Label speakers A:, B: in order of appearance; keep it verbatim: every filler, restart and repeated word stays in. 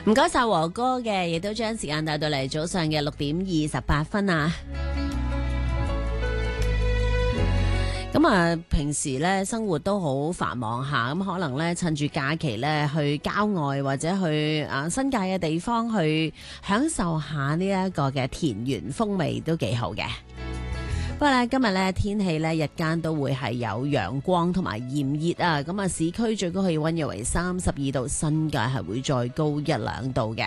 A: 唔該晒和哥嘅，亦都將時間帶到嚟早上嘅六點二十八分啊！咁啊，平時咧生活都好繁忙下，咁可能咧趁住假期咧去郊外或者去啊新界嘅地方去享受下呢一個嘅田園風味都幾好嘅。不過咧今日咧天氣咧日間都會係有陽光同埋炎熱啊，咁啊市區最高氣溫約為三十二度，新界係會再高一兩度嘅。